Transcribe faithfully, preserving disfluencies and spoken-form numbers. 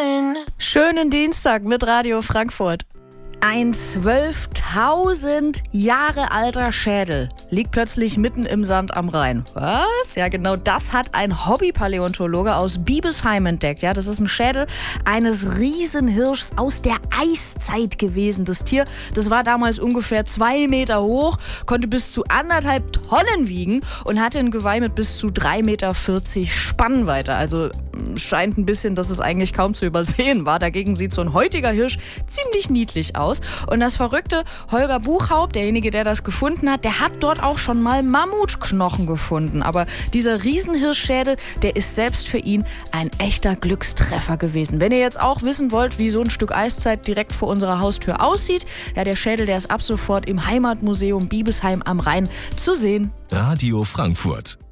Schönen Dienstag mit Radio Frankfurt. Ein zwölftausend Jahre alter Schädel liegt plötzlich mitten im Sand am Rhein. Was? Ja, genau das hat ein Hobbypaläontologe aus Biebesheim entdeckt. Ja, das ist ein Schädel eines Riesenhirschs aus der Eiszeit gewesen. Das Tier, das war damals ungefähr zwei Meter hoch, konnte bis zu anderthalb Tonnen wiegen und hatte ein Geweih mit bis zu drei Meter vierzig Spannweite. Also scheint ein bisschen, dass es eigentlich kaum zu übersehen war. Dagegen sieht so ein heutiger Hirsch ziemlich niedlich aus. Und das Verrückte, Holger Buchhaupt, derjenige, der das gefunden hat, der hat dort auch schon mal Mammutknochen gefunden. Aber dieser Riesenhirschschädel, der ist selbst für ihn ein echter Glückstreffer gewesen. Wenn ihr jetzt auch wissen wollt, wie so ein Stück Eiszeit direkt vor unserer Haustür aussieht, ja, der Schädel, der ist ab sofort im Heimatmuseum Biebesheim am Rhein zu sehen. Radio Frankfurt.